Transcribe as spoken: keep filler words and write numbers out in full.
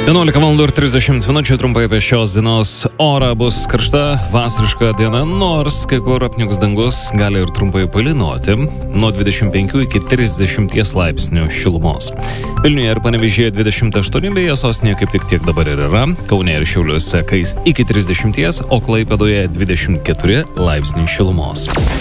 vienuolika valandų ir trisdešimt minučių trumpai apie šios dienos orą. Bus karšta vasariška diena, nors kai kur apniuks dangus, gali ir trumpai palynoti, nuo dvidešimt penkių iki trisdešimties laipsnių šilumos. Vilniuje ir Panevėžyje dvidešimt aštuoni, beje, sostinėje kaip tik tiek dabar ir yra, Kaune ir Šiauliuose kais iki trisdešimties, o Klaipėdoje dvidešimt keturi laipsniai šilumos.